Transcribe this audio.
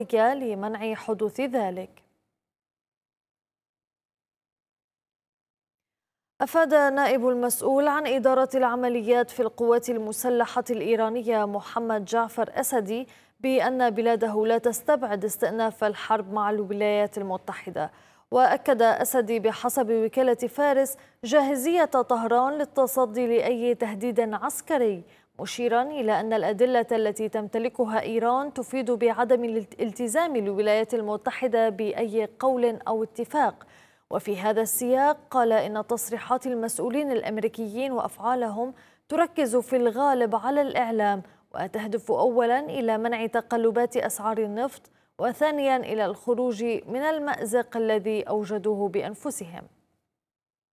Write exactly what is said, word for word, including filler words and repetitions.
لمنع حدوث ذلك. أفاد نائب المسؤول عن إدارة العمليات في القوات المسلحة الإيرانية محمد جعفر أسدي بأن بلاده لا تستبعد استئناف الحرب مع الولايات المتحدة. وأكد أسدي بحسب وكالة فارس جاهزية طهران للتصدي لأي تهديد عسكري، مشيرا إلى أن الأدلة التي تمتلكها إيران تفيد بعدم الالتزام الولايات المتحدة بأي قول أو اتفاق. وفي هذا السياق قال إن تصريحات المسؤولين الأمريكيين وأفعالهم تركز في الغالب على الإعلام، وتهدف أولاً إلى منع تقلبات أسعار النفط، وثانياً إلى الخروج من المأزق الذي أوجدوه بأنفسهم.